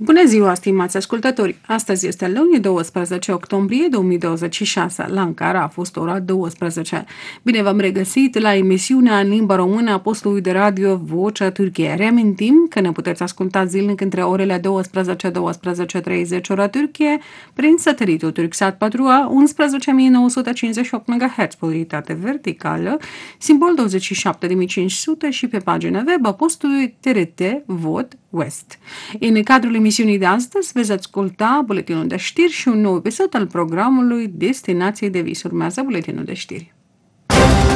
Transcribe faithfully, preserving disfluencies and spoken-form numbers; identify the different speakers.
Speaker 1: Bună ziua, stimați ascultători! Astăzi este luni, douăsprezece octombrie două mii douăzeci și șase. La Ankara a fost ora douăsprezece. Bine v-am regăsit la emisiunea în limba română a postului de radio Vocea Turciei. Reamintim că ne puteți asculta zilnic între orele douăsprezece - douăsprezece și treizeci ora Turcie prin satelitul Turksat patru A unsprezece mii nouă sute cincizeci și opt megahertz, polaritate verticală, simbol douăzeci și șapte de mii cinci sute și pe pagina web a postului T R T Vot West. În cadrul emisiunii de astăzi veți asculta buletinul de știri și un nou episod al programului Destinație de Vis. Urmează buletinul de știri.